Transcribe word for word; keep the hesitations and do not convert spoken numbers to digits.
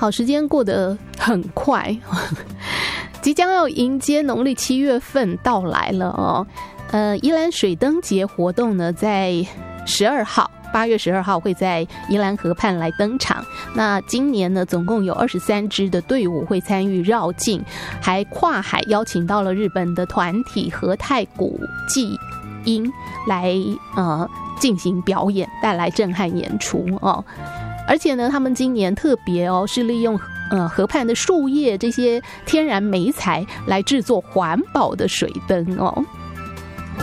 好，时间过得很快，即将要迎接农历七月份到来了哦。呃，宜兰水灯节活动呢，在十二号。八月十二号会在宜兰河畔来登场。那今年呢，总共有二十三支的队伍会参与绕境，还跨海邀请到了日本的团体和太鼓伎音来呃进行表演，带来震撼演出哦。而且呢，他们今年特别哦，是利用呃河畔的树叶这些天然媒材来制作环保的水灯哦。